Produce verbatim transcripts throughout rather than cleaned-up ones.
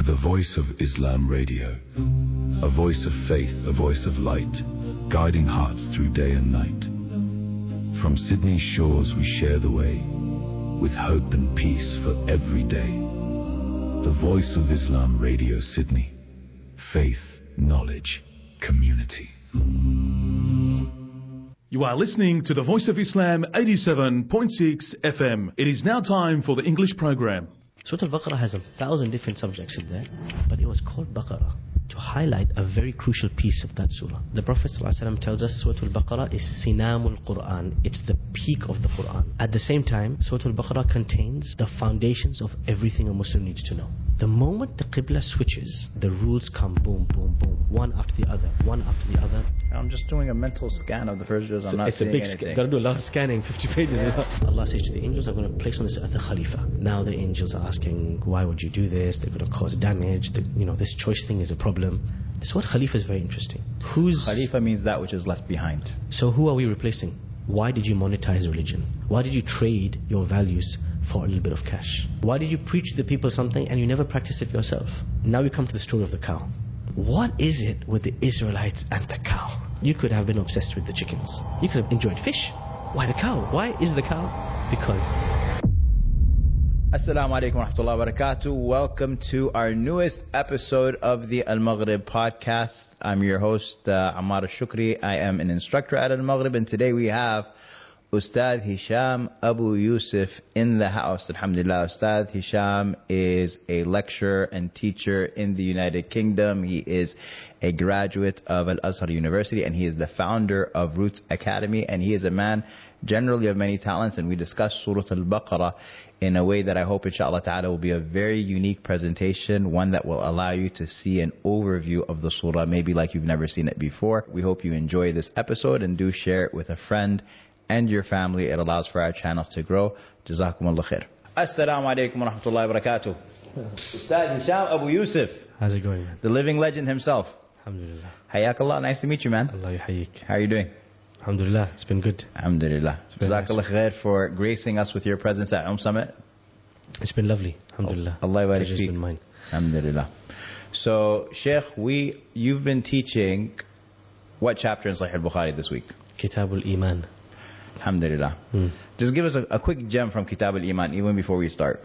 the Voice of Islam Radio, a voice of faith, a voice of light, guiding hearts through day and night. From Sydney's shores we share the way, with hope and peace for every day. The Voice of Islam Radio Sydney. Faith, knowledge, community. You are listening to the Voice of Islam eighty-seven point six F M. It is now time for the English program. Surah Al-Baqarah has a thousand different subjects in there, but it was called Baqarah to highlight a very crucial piece of that surah. The Prophet ﷺ tells us Surah Al-Baqarah is Sinamul Quran. It's the peak of the Quran. At the same time, Surah Al-Baqarah contains the foundations of everything a Muslim needs to know. The moment the Qibla switches, the rules come boom, boom, boom, one after the other, one after the other. I'm just doing a mental scan of the verses. I'm so not it's seeing a big anything. Sc- got to do a lot of scanning, fifty pages. Yeah. Allah says to the angels, I'm going to place on this earth a Khalifa. Now the angels are asking, why would you do this? They're going to cause damage. The, you know, this choice thing is a problem. This word Khalifa is very interesting. Who's Khalifa means that which is left behind. So who are we replacing? Why did you monetize religion? Why did you trade your values for a little bit of cash? Why did you preach to the people something and you never practice it yourself? Now we come to the story of the cow. What is it with the Israelites and the cow? You could have been obsessed with the chickens. You could have enjoyed fish. Why the cow? Why is the cow? Because... Assalamu alaikum wa rahmatullahi wa barakatuh. Welcome to our newest episode of the Al-Maghrib podcast. I'm your host, uh, Ammar Al-Shukri. I am an instructor at Al-Maghrib, and today we have Ustad Hisham Abu Yusuf in the house. Alhamdulillah, Ustad Hisham is a lecturer and teacher in the United Kingdom. He is a graduate of Al-Azhar University, and he is the founder of Roots Academy, and he is a man generally of many talents, and we discuss Surah Al-Baqarah in a way that I hope inshallah ta'ala will be a very unique presentation, one that will allow you to see an overview of the surah, maybe like you've never seen it before. We hope you enjoy this episode and do share it with a friend and your family. It allows for our channels to grow. Jazakumullah khair. Assalamu alaikum wa rahmatullahi wa barakatuh. Ustad Hisham Abu Yusuf. How's it going, man? The living legend himself. Alhamdulillah. Hayakallah, nice to meet you, man. Allah yuhayyik. How are you doing? Alhamdulillah, it's been good. Alhamdulillah. Jazakallah khair for gracing us with your presence at Umm Summit. It's been lovely. Alhamdulillah. Allah yabarak It's been mine. Alhamdulillah. So, Sheikh, we you've been teaching what chapter in Sahih al-Bukhari this week? Kitab al-Iman. Alhamdulillah. Hmm. Just give us a, a quick gem from Kitab al-Iman, even before we start.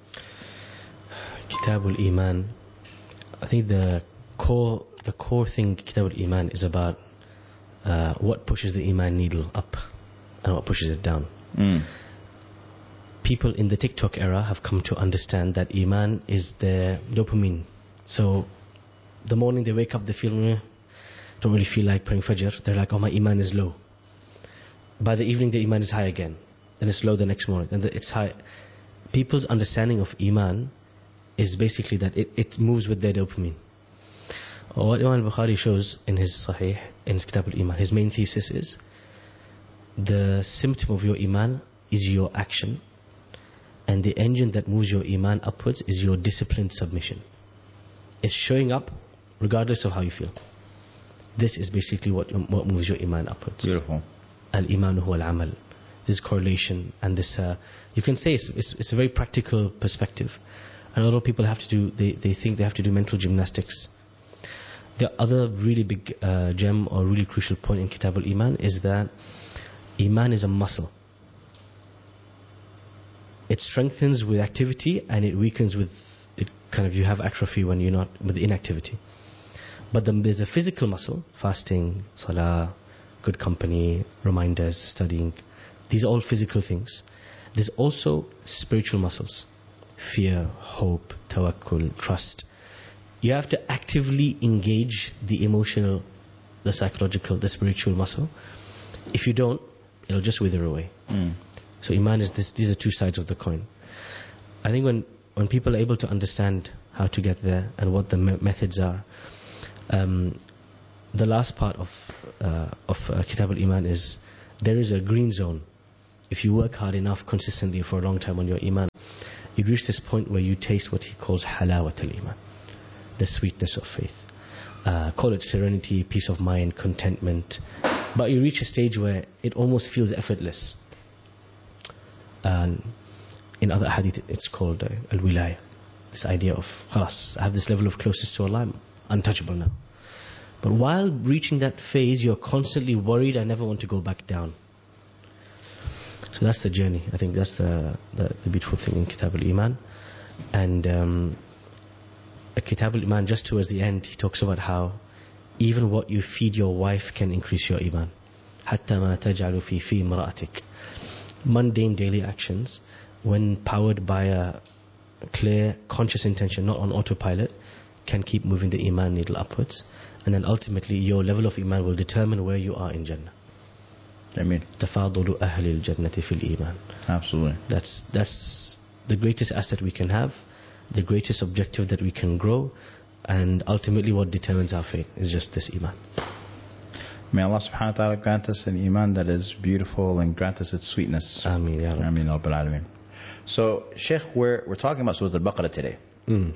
Kitab al-Iman. I think the core, the core thing Kitab al-Iman is about uh, what pushes the Iman needle up and what pushes it down. Mm. People in the TikTok era have come to understand that Iman is their dopamine. So the morning they wake up, they feel, eh, don't really feel like praying Fajr. They're like, oh, my Iman is low. By the evening, the Iman is high again. Then it's low the next morning. And it's high. People's understanding of Iman is basically that it, it moves with their dopamine. What Imam al-Bukhari shows in his Sahih, in his Kitab al-Iman, his main thesis is the symptom of your Iman is your action, and the engine that moves your Iman upwards is your disciplined submission. It's showing up regardless of how you feel. This is basically what, what moves your Iman upwards. Beautiful. Al-Iman huwa al-amal. This correlation and this, uh, you can say it's, it's, it's a very practical perspective. And a lot of people have to do, they, they think they have to do mental gymnastics. The other really big uh, gem or really crucial point in Kitab al-Iman is that Iman is a muscle. It strengthens with activity and it weakens with, it kind of, you have atrophy when you're not, with inactivity. But the, there's a physical muscle, fasting, salah, good company, reminders, studying. These are all physical things. There's also spiritual muscles. Fear, hope, tawakkul, trust. You have to actively engage the emotional, the psychological, the spiritual muscle. If you don't, it'll just wither away. Mm. So Iman is this, these are two sides of the coin. I think when, when people are able to understand how to get there and what the me- methods are, um, the last part of, uh, of uh, Kitab al-Iman is there is a green zone. If you work hard enough consistently for a long time on your Iman, you reach this point where you taste what he calls halawat al-Iman, the sweetness of faith. Uh, call it serenity, peace of mind, contentment. But you reach a stage where it almost feels effortless. And in other hadith, it's called uh, al-wilaya. This idea of, khalas, I have this level of closeness to Allah, I'm untouchable now. But while reaching that phase, you're constantly worried, I never want to go back down. So that's the journey. I think that's the, the, the beautiful thing in Kitab al-Iman. And um, Kitab al-Iman, just towards the end, he talks about how even what you feed your wife can increase your Iman. حَتَّى مَا تَجْعَلُ فِي فِي امْرَأَتِكَ. Mundane daily actions, when powered by a clear, conscious intention, not on autopilot, can keep moving the Iman needle upwards. And then ultimately your level of Iman will determine where you are in Jannah. I mean, تَفَاضُلُ أَهْلِ الْجَنَّةِ فِي الْإِيمَانِ. Absolutely. That's, that's the greatest asset we can have, the greatest objective that we can grow, and ultimately what determines our fate is just this Iman. May Allah subhanahu wa ta'ala grant us an Iman that is beautiful and grant us its sweetness. Ameen, ya Rabbi. Ameen, Rabbil Alameen. So, Sheikh, we're, we're talking about Surah Al-Baqarah today. Mm.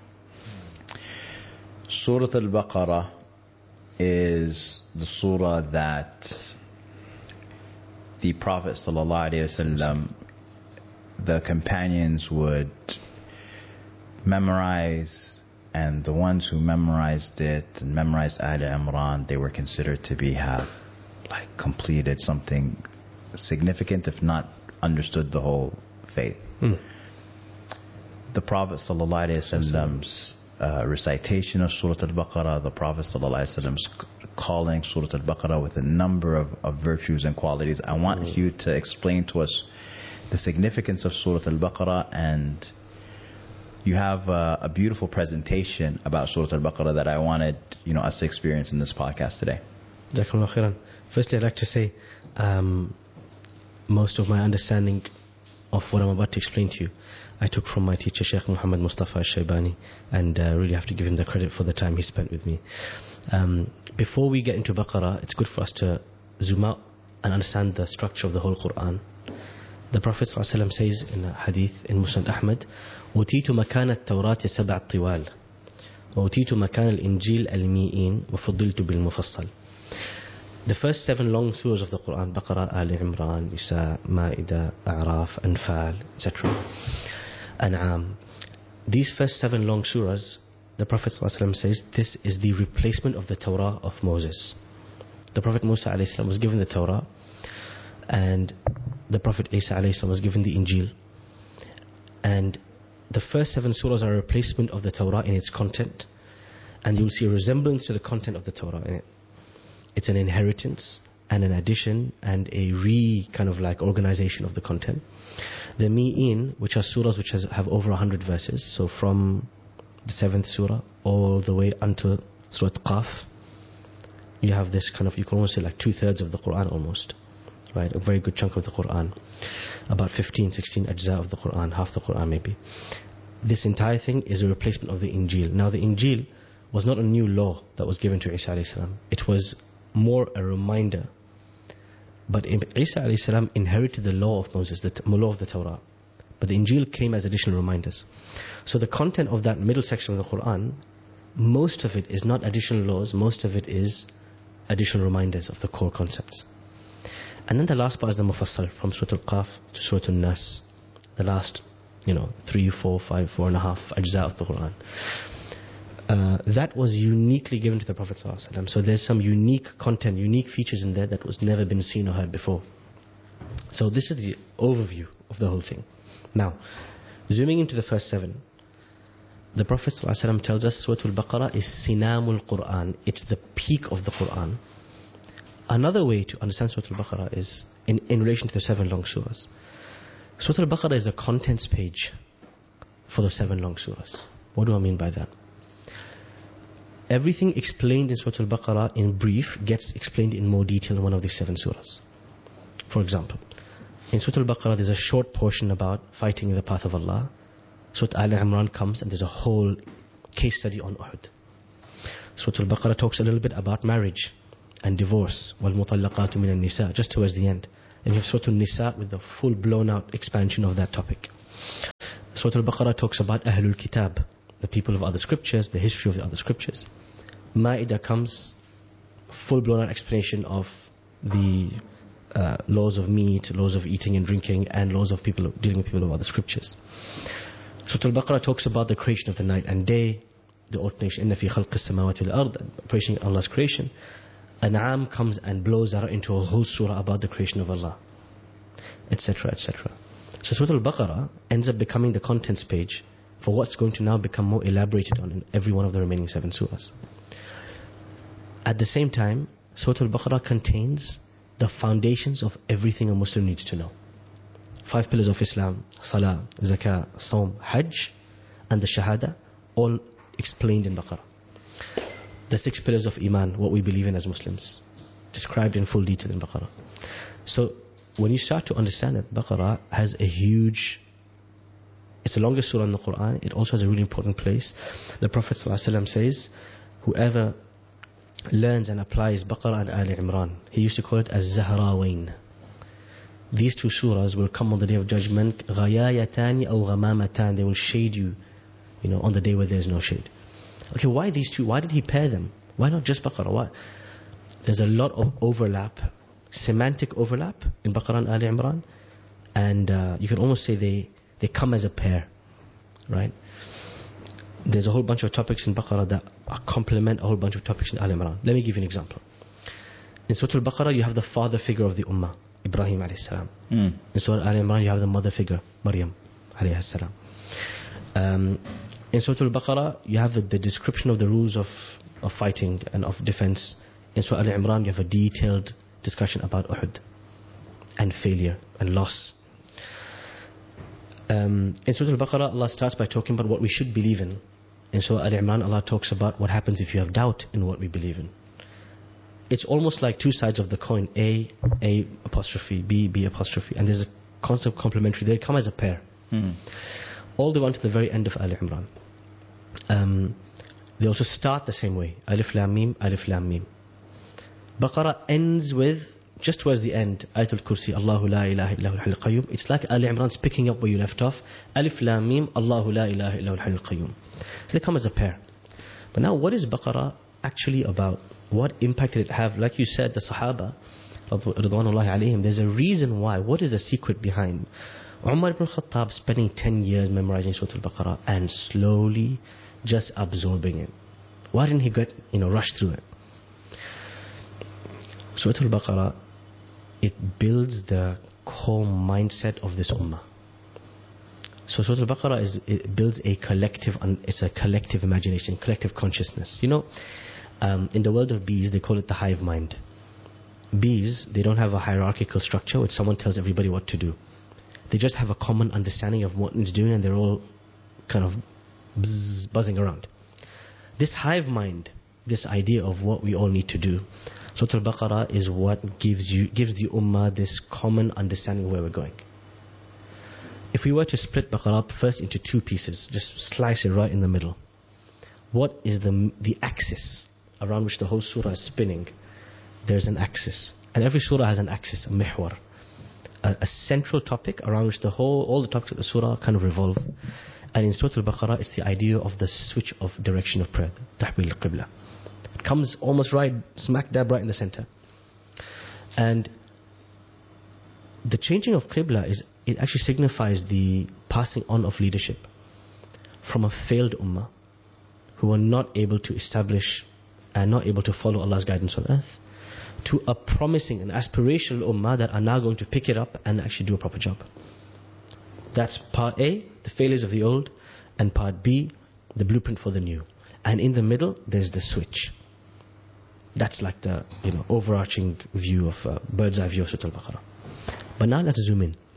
Surah Al-Baqarah is the surah that the Prophet sallallahu alaihi wasallam, the companions would memorize, and the ones who memorized it and memorized Al Imran, they were considered to be have like completed something significant, if not understood the whole faith. Mm. The Prophet sallallahu alaihi wasallam's uh, recitation of Surah Al-Baqarah, the Prophet sallallahu alaihi wasallam's calling Surah Al-Baqarah with a number of, of virtues and qualities. I want mm. you to explain to us the significance of Surah Al-Baqarah, and you have a, a beautiful presentation about Surah Al-Baqarah that I wanted, you know, us to experience in this podcast today. Jazakumullah khairan. Firstly, I'd like to say um, most of my understanding of what I'm about to explain to you I took from my teacher Sheikh Muhammad Mustafa Al-Shaybani, and uh, really have to give him the credit for the time he spent with me. Um, before we get into Baqarah, it's good for us to zoom out and understand the structure of the whole Quran. The Prophet ﷺ says in a hadith in Musnad Ahmad, أُوتِيتُ مَكَانَ التَّوْرَاةِ سَبْعَ الطِّوَالِ وَأُوتِيتُ مَكَانَ الْإِنْجِيلِ الْمِئِينَ وَفُضِّلْتُ بِالْمُفَصَّلِ. The first seven long surahs of the Quran, Baqarah, Ali Imran, Nisa, Ma'idah, A'raf, Anfal, et cetera, An'am. These first seven long surahs, the Prophet ﷺ says, this is the replacement of the Torah of Moses. The Prophet Musa ﷺ was given the Torah, and the Prophet Isa ﷺ was given the Injil. And the first seven surahs are a replacement of the Torah in its content, and you'll see a resemblance to the content of the Torah in it. It's an inheritance and an addition and a re kind of like organization of the content. The Mi'in, which are surahs which has, have over a hundred verses, so from the seventh surah all the way until Surah Qaf, you have this kind of, you can almost say like two thirds of the Quran almost, right? A very good chunk of the Quran, about fifteen, sixteen ajza of the Quran, half the Quran maybe. This entire thing is a replacement of the Injil. Now the Injil was not a new law that was given to Isa alayhi salam. It was more a reminder. But Isa alayhi salam inherited the law of Moses, the law of the Torah. But the Injil came as additional reminders. So the content of that middle section of the Quran, most of it is not additional laws, most of it is additional reminders of the core concepts. And then the last part is the Mufassal, from Surah Al-Qaf to Surah Al-Nas. The last, you know, three, four, five, four and a half ajza of the Quran. Uh, that was uniquely given to the Prophet ﷺ. So there's some unique content, unique features in there that was never been seen or heard before. So this is the overview of the whole thing. Now, zooming into the first seven, the Prophet ﷺ tells us Surah Al-Baqarah is Sinamul Quran. It's the peak of the Quran. Another way to understand Surah Al-Baqarah is in, in relation to the seven long surahs. Surah Al-Baqarah is a contents page for the seven long surahs. What do I mean by that? Everything explained in Surah Al-Baqarah in brief gets explained in more detail in one of these seven surahs. For example, in Surah Al-Baqarah there's a short portion about fighting in the path of Allah. Surah Al-Imran comes and there's a whole case study on Uhud. Surah Al-Baqarah talks a little bit about marriage and divorce. وَالْمُطَلَّقَاتُ مِنَ النِّسَاءِ, just towards the end. And you have Surah Al-Nisa with the full blown out expansion of that topic. Surah Al-Baqarah talks about Ahlul Kitab, the people of other scriptures, the history of the other scriptures. Ma'idah comes, full blown out explanation of the uh, laws of meat, laws of eating and drinking, and laws of people dealing with people of other scriptures. Surah Al-Baqarah talks about the creation of the night and day, the alternation, إِنَّ فِي خَلْقِ السَّمَاوَاتِ وَالْأَرْضِ, praising Allah's creation. An'am comes and blows out into a whole surah about the creation of Allah, etc, et cetera. So Surah Al-Baqarah ends up becoming the contents page for what's going to now become more elaborated on in every one of the remaining seven surahs. At the same time, Surah Al-Baqarah contains the foundations of everything a Muslim needs to know. Five pillars of Islam, Salah, Zakah, Sawm, Hajj, and the Shahada, all explained in Baqarah. The six pillars of Iman, what we believe in as Muslims, described in full detail in Baqarah. So when you start to understand that Baqarah has a huge, it's the longest surah in the Quran, it also has a really important place. The Prophet ﷺ says, whoever learns and applies Baqarah and Ali Imran, he used to call it as Zahrawain. These two surahs will come on the day of judgment, غَيَايَتَانِ أَوْ غَمَامَتَانِ, they will shade you, you know, on the day where there is no shade. Okay, why these two? Why did he pair them? Why not just Baqarah? Why? There's a lot of overlap, semantic overlap in Baqarah and Ali Imran, and uh, you can almost say they, they come as a pair, right? There's a whole bunch of topics in Baqarah that complement a whole bunch of topics in Ali Imran. Let me give you an example. In Surah Al-Baqarah, you have the father figure of the Ummah, Ibrahim alayhi salam. Mm. In Surah Ali Imran, you have the mother figure, Maryam alayhi salam. Um, In Surah Al-Baqarah, you have the, the description of the rules of, of fighting and of defense. In Surah Al-Imran, you have a detailed discussion about Uhud and failure and loss. Um, in Surah Al-Baqarah, Allah starts by talking about what we should believe in. In Surah Al-Imran, Allah talks about what happens if you have doubt in what we believe in. It's almost like two sides of the coin, A, A apostrophe, B, B apostrophe. And there's a concept complementary. They come as a pair. Mm. All the way to the very end of Ali Imran. Um, they also start the same way. Alif Lam Mim, Alif Lam Mim. Baqarah ends with, just towards the end, Ayatul Kursi, Allahu la ilaha illa huwal hayyul qayyum. It's like Ali Imran's picking up where you left off. Alif Lam Mim, Allahu la ilaha illa huwal hayyul qayyum. So they come as a pair. But now what is Baqarah actually about? What impact did it have? Like you said, the Sahaba, Ridwanullahi alayhim, there's a reason why. What is the secret behind Umar ibn Khattab spending ten years memorizing Surah Al-Baqarah and slowly just absorbing it? Why didn't he get, you know, rush through it? Surah Al-Baqarah, it builds the core mindset of this ummah. So Surah Al-Baqarah is, it builds a collective, it's a collective imagination, collective consciousness. You know, um, in the world of bees, they call it the hive mind. Bees, they don't have a hierarchical structure where someone tells everybody what to do. They just have a common understanding of what it's doing, and they're all kind of buzz, buzzing around. This hive mind, this idea of what we all need to do, Surah Al-Baqarah is what gives you gives the ummah this common understanding of where we're going. If we were to split Baqarah up first into two pieces, just slice it right in the middle, what is the the axis around which the whole surah is spinning? There's an axis, and every surah has an axis, a mihwar, a, a central topic around which the whole all the topics of the surah kind of revolve. And in Surah Al-Baqarah, it's the idea of the switch of direction of prayer, tahwil al-qibla. It comes almost right, smack dab right in the center. And the changing of qibla is, it actually signifies the passing on of leadership from a failed ummah who are not able to establish and not able to follow Allah's guidance on earth, to a promising and aspirational ummah that are now going to pick it up and actually do a proper job. That's part A, the failures of the old, and part B, the blueprint for the new. And in the middle, there's the switch. That's like the, you know, overarching view of uh, bird's eye view of Surah Al-Baqarah. But now let's zoom in.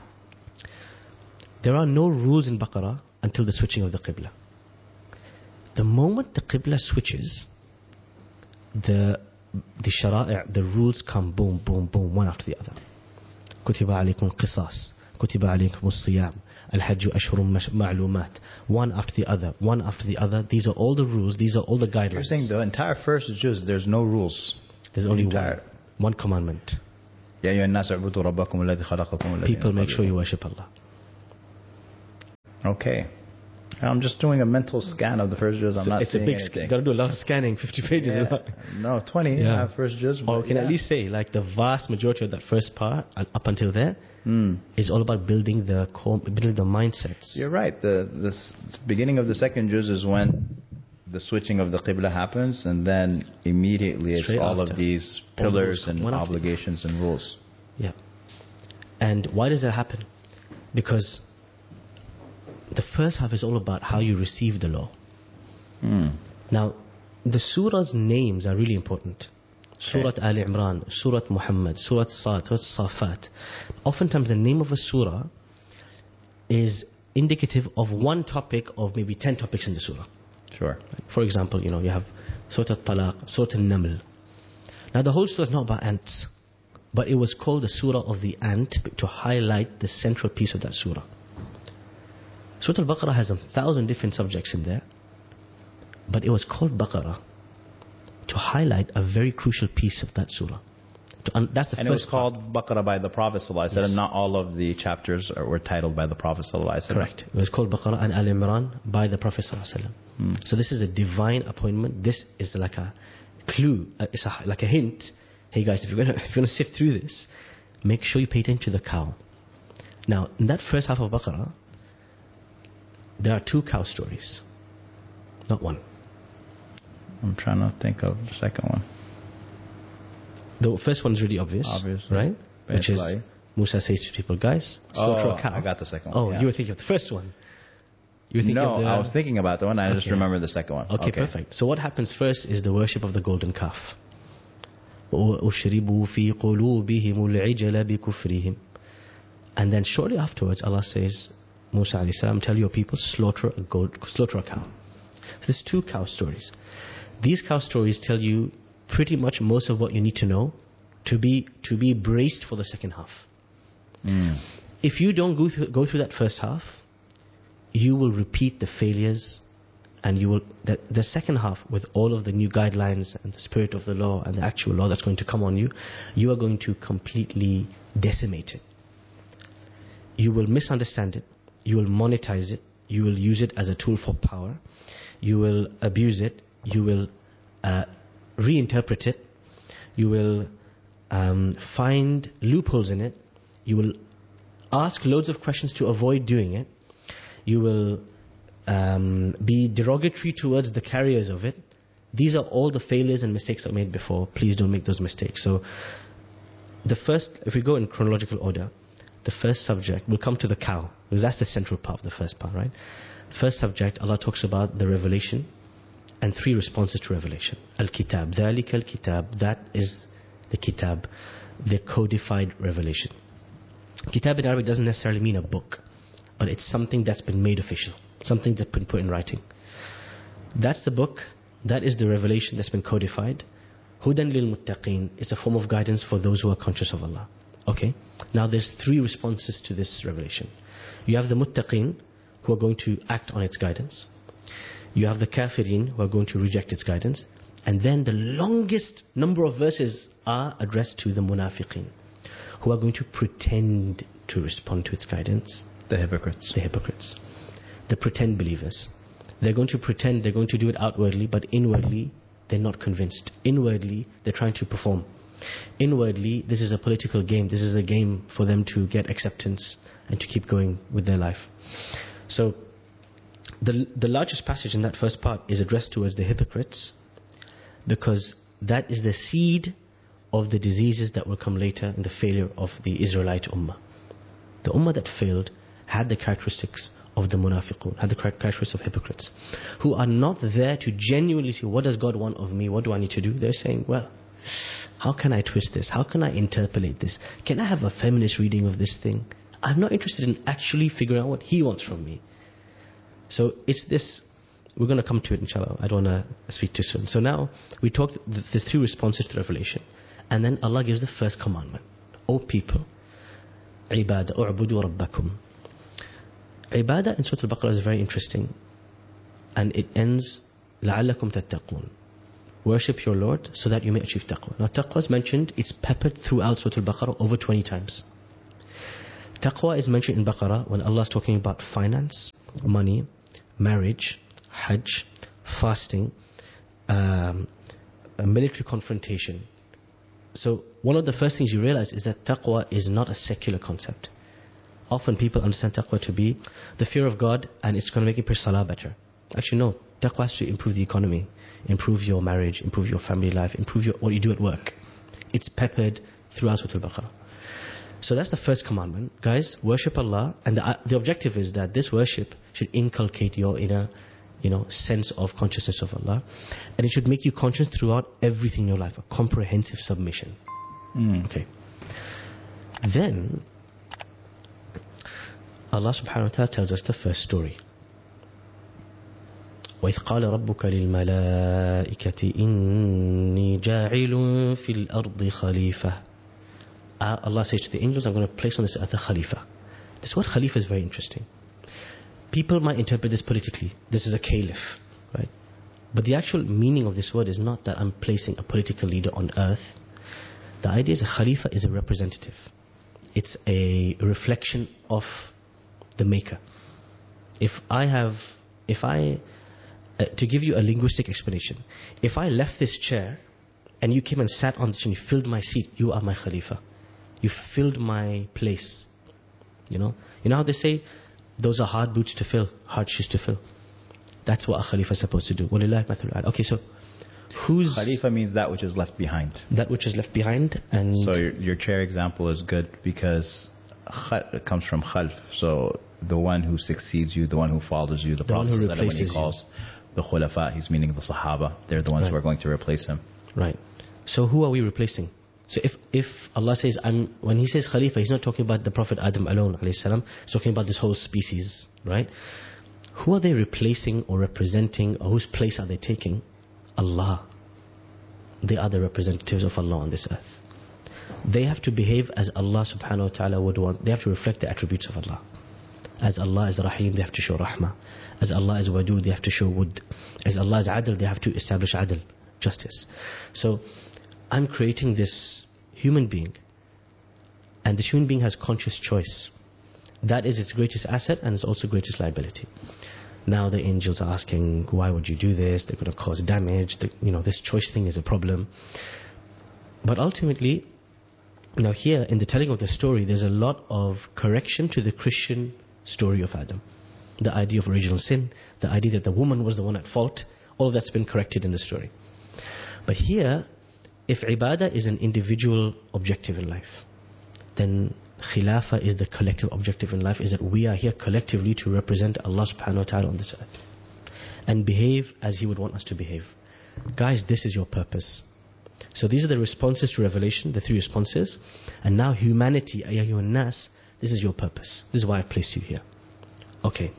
There are no rules in Baqarah until the switching of the Qibla. The moment the Qibla switches, the the shara'i', the rules come boom, boom, boom, one after the other. كتب عليكم قصاص, كتب عليكم الصيام, الحج أشهر معلومات, one after the other, one after the other. These are all the rules, these are all the guidelines. You're saying the entire first juz, there's no rules. There's only one, one commandment. People make sure you worship Allah. Okay. I'm just doing a mental scan of the first juz. I'm So not it's a seeing big. anything. Sc- gotta do a lot of scanning. Fifty pages. Yeah. A lot. No, twenty. Yeah. Uh, first juz. Or but can yeah. at least say like the vast majority of that first part and up until there Mm. is all about building the core, building the mindsets. You're right. The the s- beginning of the second juz is when the switching of the qibla happens, and then immediately it's Straight all after. of these All the pillars rules, and one after the obligations and rules. Yeah. And why does that happen? Because the first half is all about how you receive the law. Mm. Now, the surah's names are really important. Surah Al Imran, Surah Muhammad, Surah Sad, Surah Safat. Oftentimes, the name of a surah is indicative of one topic of maybe ten topics in the surah. Sure. For example, you know, you have Surah Al-Talaq, Surah Al-Naml. Now, the whole surah is not about ants, but it was called the Surah of the Ant to highlight the central piece of that surah. Surah Al-Baqarah has a thousand different subjects in there, but it was called Baqarah to highlight a very crucial piece of that surah. To un- that's the And it was first part. called Baqarah by the Prophet ﷺ, Yes. and not all of the chapters are- were titled by the Prophet ﷺ. Correct. It was called Baqarah and Al Imran by the Prophet ﷺ. Hmm. So this is a divine appointment. This is like a clue. uh, It's a, like a hint. Hey guys, if you're gonna if you're gonna sift through this, make sure you pay attention to the cow. Now, in that first half of Baqarah, there are two cow stories, not one. I'm trying to think of the second one. The first one is really obvious, Obviously. right? Which is Basically. Musa says to people, guys, slaughter Oh, a cow. I got the second one. Oh, yeah. you were thinking of the first one. You were thinking No, of the, I was thinking about the one. I just Okay. remember the second one. Okay, perfect. So what happens first is the worship of the golden calf. وَأُشْرِبُوا فِي قُلُوبِهِمُ الْعِجْلَ بِكُفْرِهِمْ. And then shortly afterwards, Allah says, Musa alayhi salam, tell your people, slaughter a goat, slaughter a cow. So there's two cow stories. These cow stories tell you pretty much most of what you need to know to be to be braced for the second half. Mm. If you don't go through, go through that first half, you will repeat the failures, and you will the, the second half with all of the new guidelines and the spirit of the law and the actual law that's going to come on you, you are going to completely decimate it. You will misunderstand it, you will monetize it, you will use it as a tool for power, you will abuse it, you will uh, reinterpret it, you will um, find loopholes in it, you will ask loads of questions to avoid doing it, you will um, be derogatory towards the carriers of it. These are all the failures and mistakes that were made before. Please don't make those mistakes. So the first, if we go in chronological order, the first subject, we'll come to the cow, because that's the central part of the first part, right? First subject, Allah talks about the revelation and three responses to revelation. Al-Kitab, ذَلِكَ al-Kitab, that is the Kitab, the codified revelation. Kitab in Arabic doesn't necessarily mean a book, but it's something that's been made official, something that's been put in writing. That's the book, that is the revelation that's been codified. Hudan lil muttaqeen is a form of guidance for those who are conscious of Allah. Okay? Now there's three responses to this revelation. You have the muttaqeen, who are going to act on its guidance. You have the kafirin, who are going to reject its guidance. And then the longest number of verses are addressed to the munafiqeen, who are going to pretend to respond to its guidance. The hypocrites. The hypocrites. The pretend believers. They're going to pretend, they're going to do it outwardly, but inwardly, they're not convinced. Inwardly, they're trying to perform. Inwardly, this is a political game. This is a game for them to get acceptance and to keep going with their life. So, the, the largest passage in that first part is addressed towards the hypocrites, because that is the seed of the diseases that will come later in the failure of the Israelite ummah. The ummah that failed had the characteristics of the munafiqun, had the characteristics of hypocrites, who are not there to genuinely see, what does God want of me, what do I need to do? They're saying, well, how can I twist this? How can I interpolate this? Can I have a feminist reading of this thing? I'm not interested in actually figuring out what He wants from me. So it's this, we're going to come to it inshallah, I don't want to speak too soon. So now, we talked, there's three responses to revelation, and then Allah gives the first commandment. O people, عبادة اعبدوا ربكم. Ibadah in Surah Al-Baqarah is very interesting, and it ends لعلكم تتقون. Worship your Lord so that you may achieve taqwa. Now taqwa is mentioned, it's peppered throughout Surah Al-Baqarah over twenty times. Taqwa is mentioned in Baqarah when Allah is talking about finance, money, marriage, hajj, fasting, um, a military confrontation. So one of the first things you realize is that taqwa is not a secular concept. Often people understand taqwa to be the fear of God and it's going to make you pray salah better. Actually no, taqwa has to improve the economy, improve your marriage, improve your family life, improve your, what you do at work. It's peppered throughout Surah Al-Baqarah. So that's the first commandment. Guys, worship Allah, and the, uh, the objective is that this worship should inculcate your inner, you know, sense of consciousness of Allah, and it should make you conscious throughout everything in your life, a comprehensive submission. Mm. Okay. Then Allah subhanahu wa ta'ala tells us the first story. وَإِذْ قَالَ رَبُّكَ لِلْمَلَائِكَةِ إِنِّي جَاعِلٌ فِي الْأَرْضِ خَلِيفَةً. Allah says to the angels, I'm going to place on this earth a Khalifa. This word Khalifa is very interesting. People might interpret this politically. This is a caliph, right? But the actual meaning of this word is not that I'm placing a political leader on earth. The idea is a Khalifa is a representative. It's a reflection of the maker. If I have, if I, uh, to give you a linguistic explanation, if I left this chair and you came and sat on this and you filled my seat, you are my Khalifa. You filled my place. You know, you know how they say those are hard boots to fill, hard shoes to fill. That's what a Khalifa is supposed to do. Okay, so who's Khalifa means that which is left behind. That which is left behind, and so your, your chair example is good because it comes from khalf. So the one who succeeds you, the one who follows you, the, the Prophet said when he calls you. The khulafa, he's meaning the Sahaba. They're the ones right. who are going to replace him. Right. So who are we replacing? So if if Allah says, I'm, when He says Khalifa, He's not talking about the Prophet Adam alone, alayhi salam. He's talking about this whole species, right? Who are they replacing or representing, or whose place are they taking? Allah. They are the representatives of Allah on this earth. They have to behave as Allah subhanahu wa ta'ala would want. They have to reflect the attributes of Allah. As Allah is Rahim, they have to show Rahmah. As Allah is Wadud, they have to show Wud. As Allah is Adl, they have to establish Adl, justice. So I'm creating this human being, and this human being has conscious choice. That is its greatest asset, and its also greatest liability. Now the angels are asking, why would you do this? They're going to cause damage. The, you know, this choice thing is a problem. But ultimately, you know, here in the telling of the story, there's a lot of correction to the Christian story of Adam. The idea of original sin, the idea that the woman was the one at fault, all of that's been corrected in the story. But here, if ibadah is an individual objective in life, then khilafah is the collective objective in life, is that we are here collectively to represent Allah subhanahu wa ta'ala on this earth and behave as He would want us to behave. Guys, this is your purpose. So these are the responses to revelation, the three responses. And now humanity, ayyuhan nas, this is your purpose. This is why I placed you here. Okay.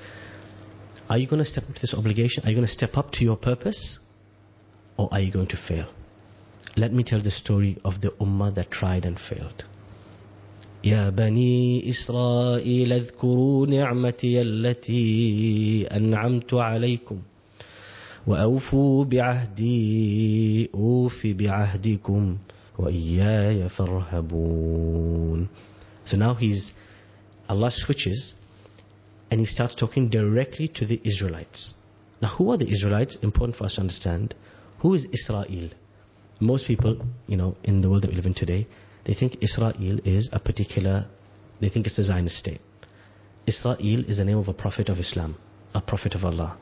Are you going to step up to this obligation? Are you going to step up to your purpose? Or are you going to fail? Let me tell the story of the ummah that tried and failed. يا بني إسرائيل اذكروا نعمتي التي أنعمت عليكم وأوفوا بعهدي أوف بعهدكم وإياي فارهبون. So now he's, Allah switches and he starts talking directly to the Israelites. Now who are the Israelites? Important for us to understand. Who is Israel? Most people, you know, in the world that we live in today, they think Israel is a particular, they think it's a Zionist state. Israel is the name of a prophet of Islam, a prophet of Allah.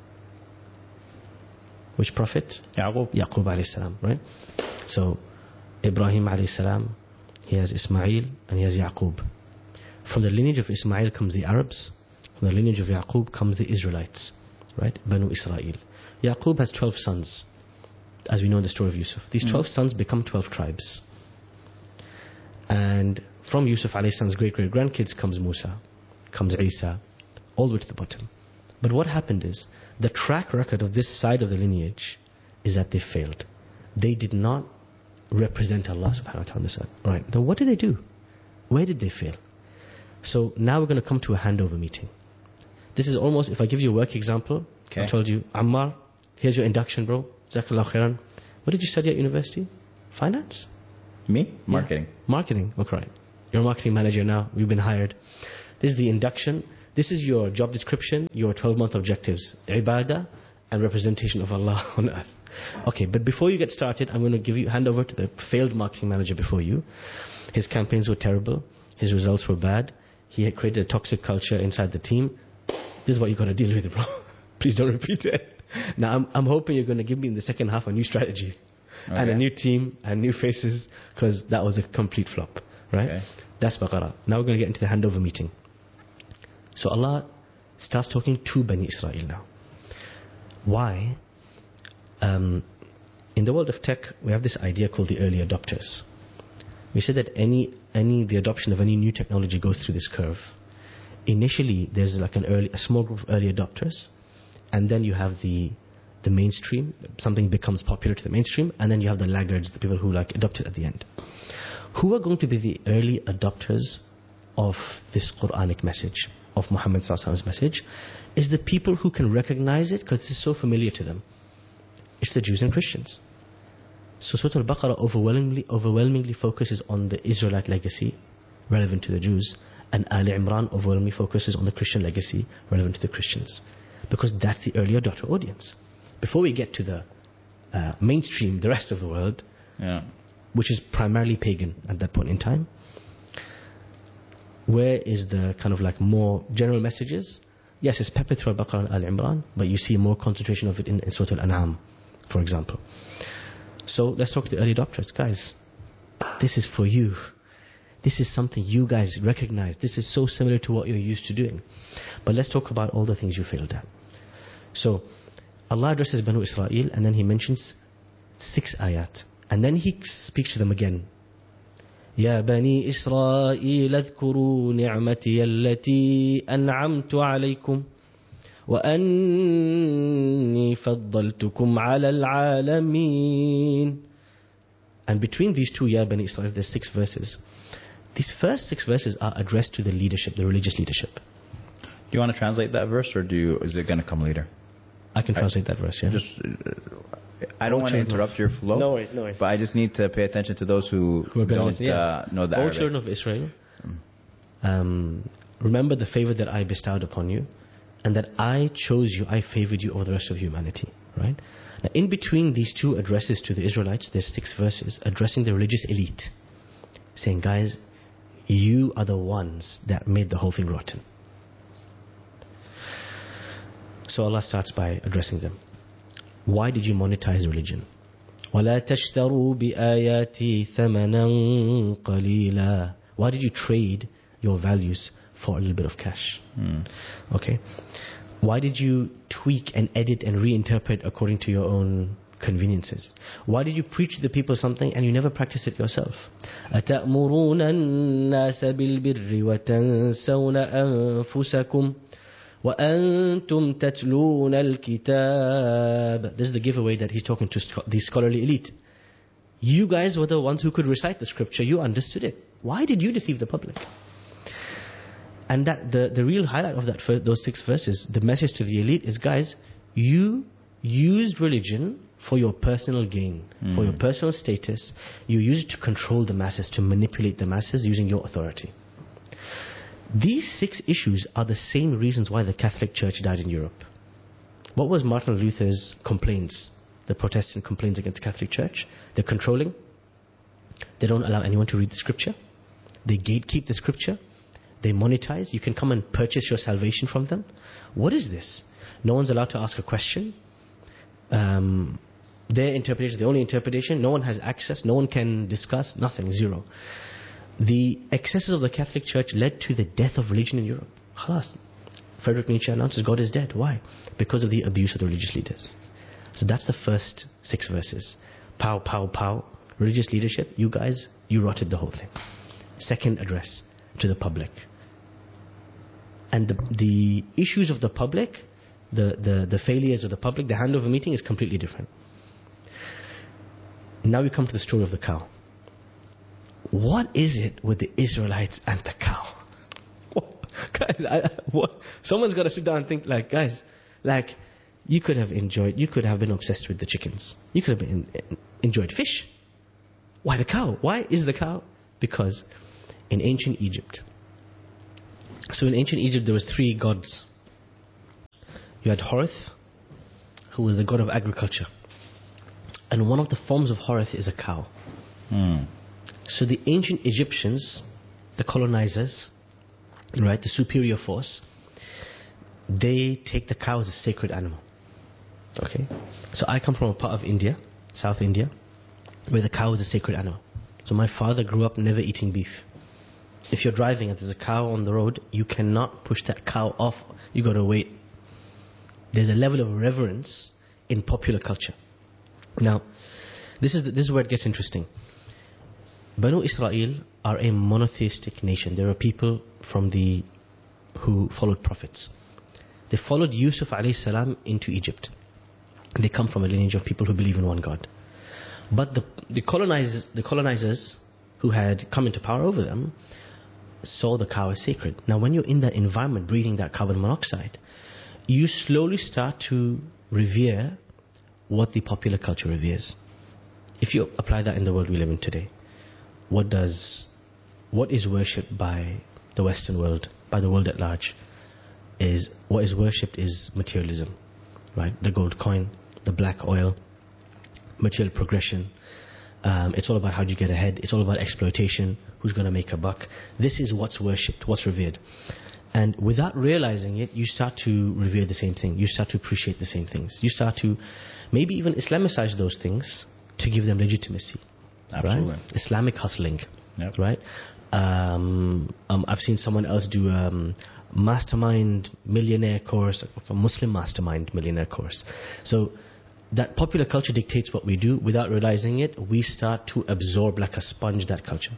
Which prophet? Yaqub. Yaqub alayhi salam, right? So, Ibrahim alayhi salam, he has Ismail and he has Yaqub. From the lineage of Ismail comes the Arabs. From the lineage of Yaqub comes the Israelites, right? Banu Israel. Yaqub has twelve sons, as we know in the story of Yusuf. These twelve mm. sons become twelve tribes. And from Yusuf alayhi salam's great-great-grandkids comes Musa, comes Isa, all the way to the bottom. But what happened is, the track record of this side of the lineage is that they failed. They did not represent Allah subhanahu wa ta'ala on this earth. Right. Then what did they do? Where did they fail? So now we're going to come to a handover meeting. This is almost, if I give you a work example, okay. I told you, Ammar, here's your induction, bro. Jazakallah khairan. What did you study at university? Finance? Me? Marketing. Yeah. Marketing. Okay, right. You're a marketing manager now. We've been hired. This is the induction. This is your job description, your twelve-month objectives, ibadah and representation of Allah on earth. Okay, but before you get started, I'm going to give you hand over to the failed marketing manager before you. His campaigns were terrible. His results were bad. He had created a toxic culture inside the team. This is what you're going to deal with, bro. Please don't repeat it. Now, I'm, I'm hoping you're going to give me in the second half a new strategy. Okay. And a new team and new faces, because that was a complete flop, right? Okay. That's Baqarah. Now we're going to get into the handover meeting. So Allah starts talking to Bani Israel now. Why? Um, in the world of tech, we have this idea called the early adopters. We said that any any the adoption of any new technology goes through this curve. Initially, there's like an early, a small group of early adopters, and then you have the the mainstream. Something becomes popular to the mainstream, and then you have the laggards, the people who like adopt it at the end. Who are going to be the early adopters of this Quranic message, of Muhammad sallallahu alaihi wasallam's message? Is the people who can recognize it because it's so familiar to them. It's the Jews and Christians. So Surah Al-Baqarah overwhelmingly, overwhelmingly focuses on the Israelite legacy relevant to the Jews, and Ali Imran overwhelmingly focuses on the Christian legacy relevant to the Christians, because that's the early adopter audience. Before we get to the uh, mainstream, the rest of the world, yeah. which is primarily pagan at that point in time, where is the kind of like more general messages? Yes, it's peppered through Al-Baqarah and Al-Imran, but you see more concentration of it in, in Surah Al-An'am, for example. So let's talk to the early adopters. Guys, this is for you. This is something you guys recognize. This is so similar to what you're used to doing. But let's talk about all the things you failed at. So Allah addresses Banu Israel, and then He mentions six ayat. And then He speaks to them again. يا بني إسرائيل اذكروا نعمتي التي أنعمت عليكم وأني فضلتكم على العالمين. And between these two Ya Bani Israel, there's six verses. These first six verses are addressed to the leadership, the religious leadership. Do you want to translate that verse, or do you, is it going to come later? I can translate I, that verse, yeah. Just, I don't want to interrupt your flow. No worries, no worries. But I just need to pay attention to those who, who don't listen, yeah. uh, know the All Arabic. children of Israel, um, remember the favor that I bestowed upon you, and that I chose you, I favored you over the rest of humanity, right? Now, in between these two addresses to the Israelites, there's six verses addressing the religious elite, saying, guys, you are the ones that made the whole thing rotten. So Allah starts by addressing them. Why did you monetize religion? وَلَا تَشْتَرُوا بِآيَاتِي ثَمَنًا قَلِيلًا. Why did you trade your values for a little bit of cash? Hmm. Okay. Why did you tweak and edit and reinterpret according to your own conveniences? Why did you preach to the people something and you never practice it yourself? أَتَأْمُرُونَ النَّاسَ بِالْبِرِّ وَتَنْسَوْنَ أَنفُسَكُمْ وَأَنْتُمْ تَتْلُونَ الْكِتَابَ. This is the giveaway that he's talking to the scholarly elite. You guys were the ones who could recite the scripture. You understood it. Why did you deceive the public? And that the, the real highlight of that first, those six verses, the message to the elite is, guys, you used religion for your personal gain, mm. for your personal status. You used it to control the masses, to manipulate the masses using your authority. These six issues are the same reasons why the Catholic Church died in Europe. What was Martin Luther's complaints, the Protestant complaints against the Catholic Church? They're controlling. They don't allow anyone to read the scripture. They gatekeep the scripture. They monetize. You can come and purchase your salvation from them. What is this? No one's allowed to ask a question. Um, their interpretation is the only interpretation. No one has access. No one can discuss. Nothing. Zero. The excesses of the Catholic Church led to the death of religion in Europe. Khalas. Friedrich Nietzsche announces God is dead. Why? Because of the abuse of the religious leaders. So that's the first six verses. Pow, pow, pow. Religious leadership, you guys, you rotted the whole thing. Second address to the public. And the, the issues of the public, the, the, the failures of the public, the handover meeting is completely different. Now we come to the story of the cow. What is it with the Israelites and the cow? Guys, I, what? Someone's got to sit down and think, like, guys, like, you could have enjoyed, you could have been obsessed with the chickens. You could have been, enjoyed fish. Why the cow? Why is the cow? Because in ancient Egypt, So in ancient Egypt there was three gods. You had Horeth, who was the god of agriculture. And one of the forms of Horeth is a cow. Mm. So the ancient Egyptians, the colonizers, right, the superior force, they take the cow as a sacred animal. Okay? So I come from a part of India, South India, where the cow is a sacred animal. So my father grew up never eating beef. If you're driving and there's a cow on the road, you cannot push that cow off. You got to wait. There's a level of reverence in popular culture. Now, this is the, this is where it gets interesting. Banu Israel are a monotheistic nation. There are people from the who followed prophets. They followed Yusuf alayhi salam into Egypt. They come from a lineage of people who believe in one God. But the, the colonizers, the colonizers who had come into power over them saw the cow as sacred. Now, when you're in that environment, breathing that carbon monoxide, you slowly start to revere what the popular culture reveres. If you apply that in the world we live in today, what does, what is worshipped by the Western world, by the world at large, is what is worshipped is materialism, right? The gold coin, the black oil, material progression. Um, it's all about how do you get ahead. It's all about exploitation. Who's going to make a buck? This is what's worshipped, what's revered. And without realizing it, you start to revere the same thing. You start to appreciate the same things. You start to maybe even Islamicize those things to give them legitimacy. Absolutely. Right? Islamic hustling. Yep. Right? Um, um, I've seen someone else do a um, mastermind millionaire course, a Muslim mastermind millionaire course. So that popular culture dictates what we do. Without realizing it, we start to absorb like a sponge that culture.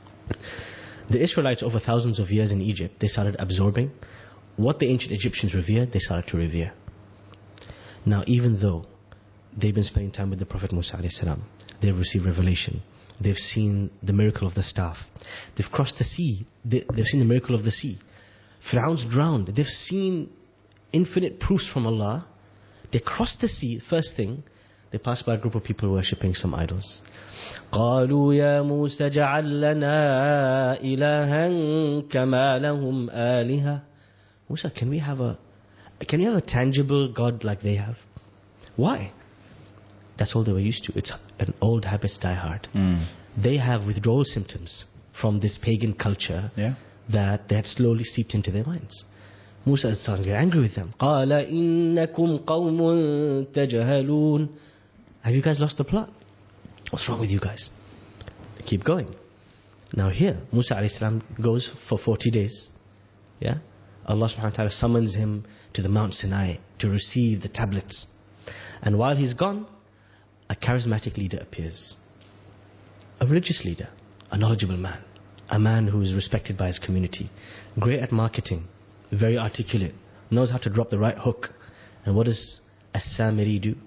The Israelites over thousands of years in Egypt, they started absorbing what the ancient Egyptians revered, they started to revere. Now, even though they've been spending time with the Prophet Musa alayhi salam, they've received revelation, they've seen the miracle of the staff, they've crossed the sea, they, they've seen the miracle of the sea, Fir'aun's drowned, they've seen infinite proofs from Allah. They crossed the sea, first thing, they passed by a group of people worshipping some idols. قالوا يا موسى اجعل لنا إلها كما لهم آلهة. Musa, can we have a can we have a tangible God like they have? Why? That's all they were used to. It's an old habits die hard. Mm. They have withdrawal symptoms from this pagan culture Yeah. that they had slowly seeped into their minds. Musa is starting to get angry with them. قال إنكم قوم تجهلون. Have you guys lost the plot? What's wrong with you guys? Keep going. Now here, Musa alayhi salam goes for forty days. Yeah? Allah subhanahu wa ta'ala summons him to the Mount Sinai to receive the tablets. And while he's gone, a charismatic leader appears. A religious leader. A knowledgeable man. A man who is respected by his community. Great at marketing. Very articulate. Knows how to drop the right hook. And what does As-Samiri do?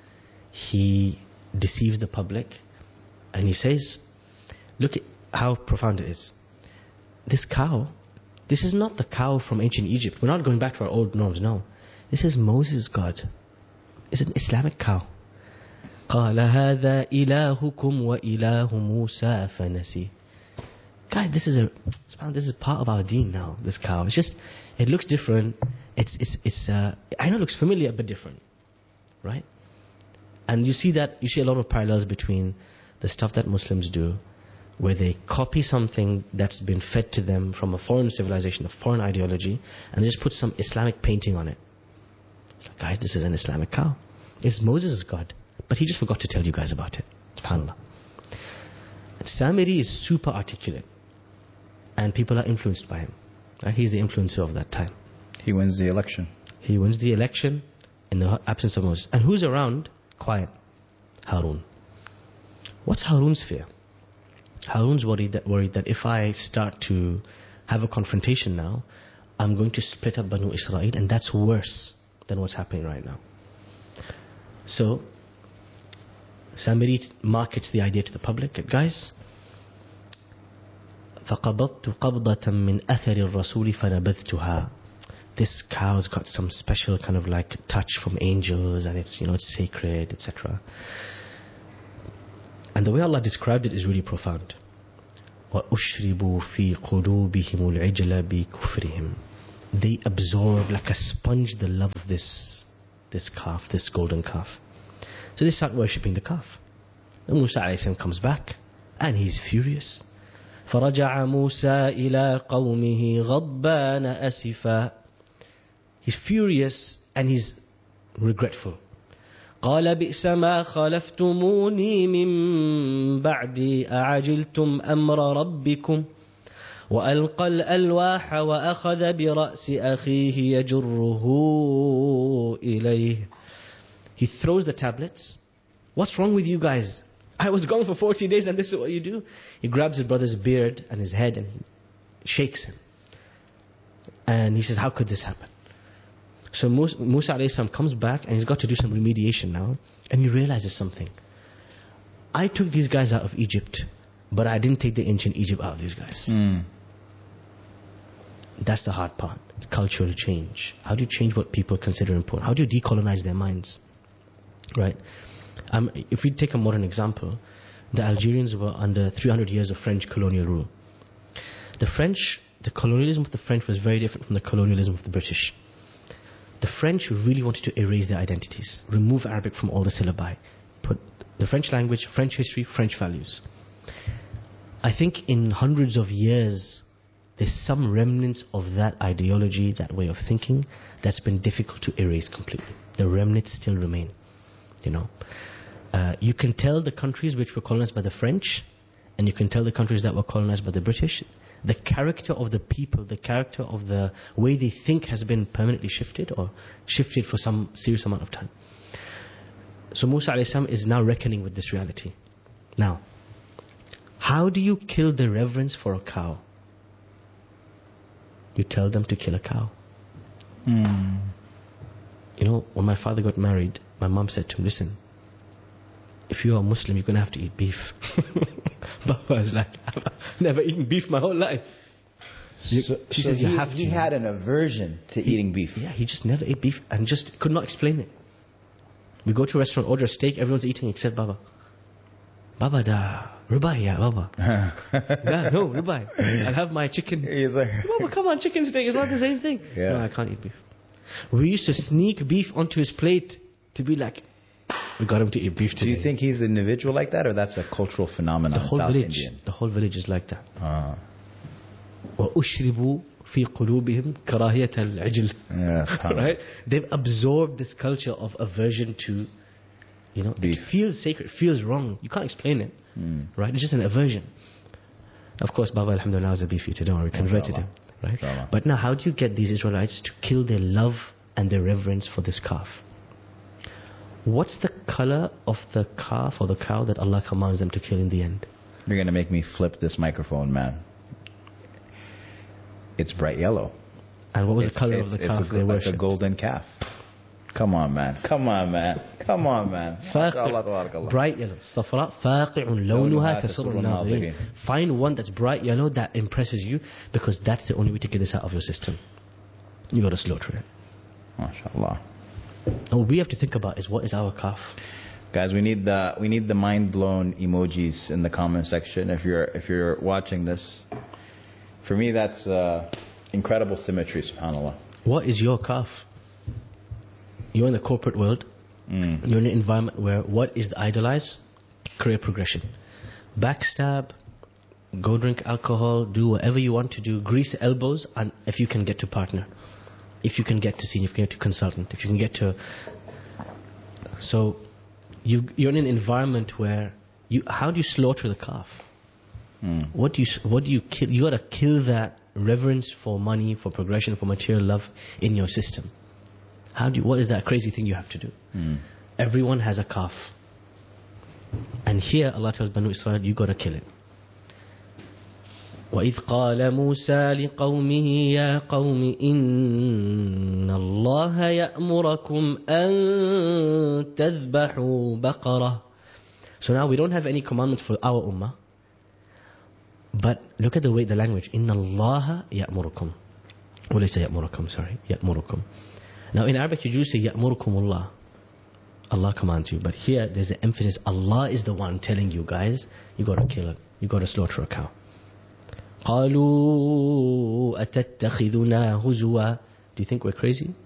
He deceives the public and he says, look at how profound it is. This cow, this is not the cow from ancient Egypt. We're not going back to our old norms, no. This is Moses' God. It's an Islamic cow. قال هذا إلهكم وإله موسى فنسي. Guys, this is a this is part of our deen now, this cow. It's just, it looks different. It's, it's, it's uh, I know it looks familiar but different. Right? And you see that, you see a lot of parallels between the stuff that Muslims do, where they copy something that's been fed to them from a foreign civilization, a foreign ideology, and they just put some Islamic painting on it. It's like, guys, this is an Islamic cow. It's Moses' God. But he just forgot to tell you guys about it. SubhanAllah. Samiri is super articulate. And people are influenced by him. Right? He's the influencer of that time. He wins the election. He wins the election in the absence of Moses. And who's around? Quiet. Harun. What's Harun's fear? Harun's worried that, worried that if I start to have a confrontation now, I'm going to split up Banu Israel, and that's worse than what's happening right now. So, Samiri markets the idea to the public. Guys, فَقَبَضْتُ قَبْضَةً مِّنْ أَثَرِ الرَّسُولِ فَنَبَذْتُهَا. This cow's got some special kind of like touch from angels, and it's, you know, it's sacred, et cetera. And the way Allah described it is really profound. وَأُشْرِبُوا فِي قُلُوبِهِمُ الْعِجْلَ بِكُفْرِهِمْ. They absorb like a sponge the love of this, this calf, this golden calf. So they start worshipping the calf. And Musa alayhi salam comes back and he's furious. فَرَجَعَ مُوسَى إِلَىٰ قَوْمِهِ غَضْبَانَ أَسِفًا. He's furious and he's regretful. قال بئس ما خلفتموني من بعدي أعجلتم أمر ربكم وألقى الألواح وأخذ برأس أخيه يجره إليه. He throws the tablets. What's wrong with you guys? I was gone for forty days and this is what you do? He grabs his brother's beard and his head and shakes him. And he says, how could this happen? So Musa, Musa alayhi salam comes back and he's got to do some remediation now. And he realizes something. I took these guys out of Egypt, but I didn't take the ancient Egypt out of these guys. Mm. That's the hard part. It's cultural change. How do you change what people consider important? How do you decolonize their minds? Right? Um, if we take a modern example, the Algerians were under three hundred years of French colonial rule. The French, the colonialism of the French was very different from the colonialism of the British. The French really wanted to erase their identities, remove Arabic from all the syllabi, put the French language, French history, French values. I think in hundreds of years, there's some remnants of that ideology, that way of thinking, that's been difficult to erase completely. The remnants still remain, you know. Uh, you can tell the countries which were colonized by the French, and you can tell the countries that were colonized by the British. The character of the people, the character of the way they think has been permanently shifted or shifted for some serious amount of time. So Musa alayhi salam is now reckoning with this reality. Now, how do you kill the reverence for a cow? You tell them to kill a cow. Mm. You know, when my father got married, my mom said to him, listen, if you are Muslim, you're going to have to eat beef. Baba was like, I've never eaten beef my whole life. So, she so says, you he, have to. He had an aversion to he, eating beef. Yeah, he just never ate beef and just could not explain it. We go to a restaurant, order a steak, everyone's eating except Baba. Baba da, ribai ya Baba. Yeah, no, ribai. I'll have my chicken. He's like, Baba, come on, chicken steak, it's not the same thing. Yeah. No, I can't eat beef. We used to sneak beef onto his plate to be like, we got him to eat beef today. do you think he's an individual like that, or that's a cultural phenomenon? The whole South village, Indian? the whole village is like that. Uh, وَأُشْرِبُوا فِي قُلُوبِهِمْ كَرَاهِيَةَ الْعِجْلِ. yeah, Right? They've absorbed this culture of aversion to, you know, beef. it feels sacred, it feels wrong. You can't explain it. Mm. Right? It's just an aversion. Of course, Baba alhamdulillah is a beef eater, don't worry, we converted him. Right? Inshallah. But now, how do you get these Israelites to kill their love and their reverence for this calf? What's the color of the calf or the cow that Allah commands them to kill in the end? You're going to make me flip this microphone, man. It's bright yellow. And what was It's, the color it's, of the it's calf a, they It's a worshipped? golden calf. Come on, man. Come on, man. Come on, man. فاقع, bright yellow. صفراء فاقع لونها تسر الناظرين. Find one that's bright yellow that impresses you, because that's the only way to get this out of your system. You got to slaughter it. MashaAllah. And what we have to think about is, what is our calf? Guys, we need the we need the mind blown emojis in the comment section if you're if you're watching this. For me, that's uh, incredible symmetry, subhanAllah. What is your calf? You're in the corporate world. Mm. You're in an environment where what is the idolize? Career progression. Backstab, go drink alcohol, do whatever you want to do, grease the elbows, and if you can get to partner, if you can get to senior, if you can get to consultant, if you can get to... So you, you're in an environment where, you, how do you slaughter the calf? Mm. What do you, what do you kill? You got to kill that reverence for money, for progression, for material love in your system. How do you, what is that crazy thing you have to do? Mm. Everyone has a calf. And here Allah tells Banu Israel, you got to kill it. وَإِذْ قَالَ مُوسَى لِقَوْمِهِ يَا قَوْمِ إِنَّ اللَّهَ يَأْمُرَكُمْ أَن تَذْبَحُوا بَقَرَةً. So now we don't have any commandments for our ummah. But look at the way the language. إِنَّ اللَّهَ يَأْمُرَكُمْ. وَلَيْسَ يَأْمُرَكُمْ, sorry. يَأْمُرَكُمْ. Now in Arabic you do say يَأْمُرُكُمُ اللَّهِ. Allah commands you. But here there's an emphasis. Allah is the one telling you guys, you got to kill it. You got to slaughter a cow. قالوا أتتخذنا هزوا. Do you think we're crazy?